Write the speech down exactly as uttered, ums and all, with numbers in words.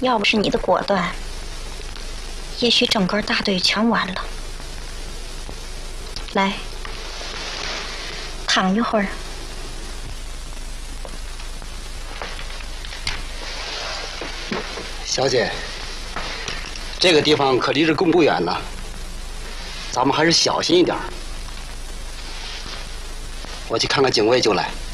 要不是你的果断，也许整个大队全完了。来，躺一会儿。 小姐，这个地方可离这宫不远了，咱们还是小心一点。我去看看警卫就来。